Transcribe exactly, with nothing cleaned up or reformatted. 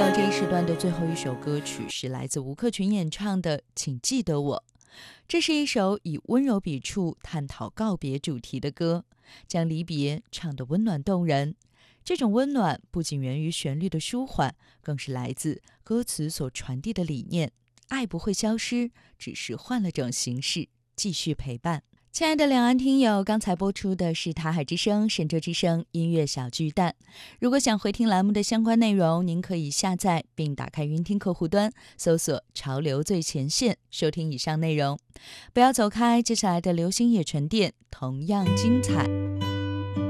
友，这一时段的最后一首歌曲是来自吴克群演唱的《请记得我》。这是一首以温柔笔触探讨告别主题的歌，将离别唱得温暖动人。这种温暖不仅源于旋律的舒缓，更是来自歌词所传递的理念：爱不会消失，只是换了种形式，继续陪伴。亲爱的两岸听友，刚才播出的是台海之声、神州之声音乐小巨蛋。如果想回听栏目的相关内容，您可以下载并打开云听客户端，搜索潮流最前线，收听以上内容。不要走开，接下来的流行也沉淀同样精彩。